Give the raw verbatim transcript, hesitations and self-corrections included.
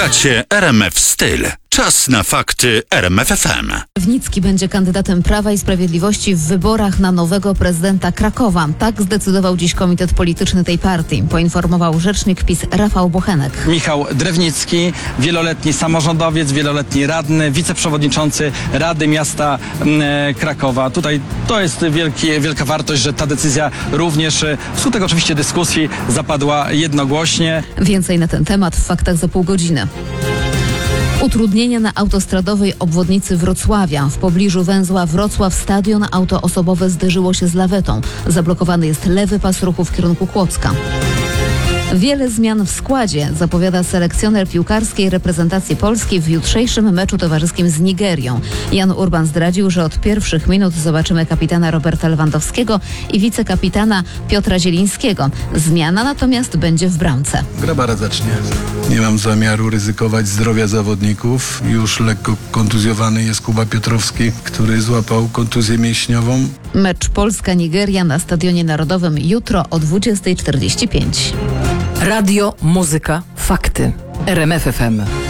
Słuchacie R M F Styl. Czas na fakty R M F F M. Drewnicki będzie kandydatem Prawa i Sprawiedliwości w wyborach na nowego prezydenta Krakowa. Tak zdecydował dziś komitet polityczny tej partii, poinformował rzecznik PiS Rafał Bochenek. Michał Drewnicki, wieloletni samorządowiec, wieloletni radny, wiceprzewodniczący Rady Miasta e, Krakowa. Tutaj to jest wielki, wielka wartość, że ta decyzja również e, wskutek oczywiście dyskusji zapadła jednogłośnie. Więcej na ten temat w faktach za pół godziny. Utrudnienia na autostradowej obwodnicy Wrocławia. W pobliżu węzła Wrocław Stadion auto osobowe zderzyło się z lawetą. Zablokowany jest lewy pas ruchu w kierunku Kłodzka. Wiele zmian w składzie zapowiada selekcjoner piłkarskiej reprezentacji Polski w jutrzejszym meczu towarzyskim z Nigerią. Jan Urban zdradził, że od pierwszych minut zobaczymy kapitana Roberta Lewandowskiego i wicekapitana Piotra Zielińskiego. Zmiana natomiast będzie w bramce. Grabara zacznie. Nie mam zamiaru ryzykować zdrowia zawodników. Już lekko kontuzjowany jest Kuba Piotrowski, który złapał kontuzję mięśniową. Mecz Polska-Nigeria na Stadionie Narodowym jutro o dwudziestej czterdzieści pięć. Radio, muzyka, fakty. R M F F M.